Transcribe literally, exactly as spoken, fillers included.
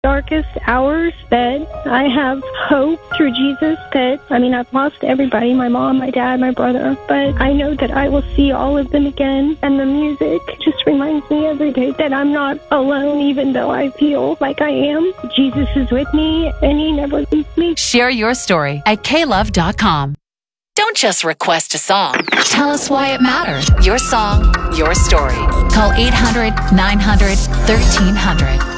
darkest hours that I have hope through Jesus. That, I mean, I've lost everybody, my mom, my dad, my brother, but I know that I will see all of them again. And the music just reminds me every day that I'm not alone, even though I feel like I am. Jesus is with me, and he never leaves me. Share your story at k love dot com. Don't just request a song. Tell us why it mattered. Your song, your story. Call eight hundred, nine hundred, thirteen hundred.